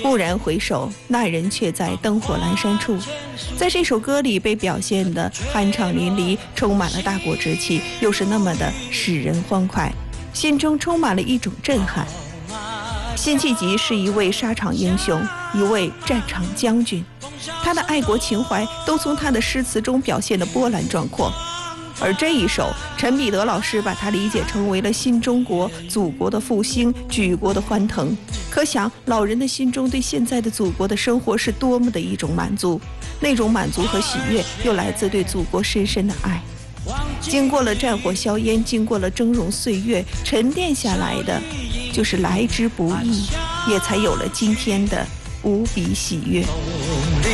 蓦然回首，那人却在灯火阑珊处。在这首歌里被表现得酣畅淋漓，充满了大国之气，又是那么的使人欢快，心中充满了一种震撼。辛弃疾是一位沙场英雄，一位战场将军，他的爱国情怀都从他的诗词中表现得波澜壮阔。而这一首，陈彼得老师把它理解成为了新中国祖国的复兴，举国的欢腾。可想老人的心中对现在的祖国的生活是多么的一种满足，那种满足和喜悦又来自对祖国深深的爱。经过了战火硝烟，经过了峥嵘岁月，沉淀下来的就是来之不易，也才有了今天的无比喜悦。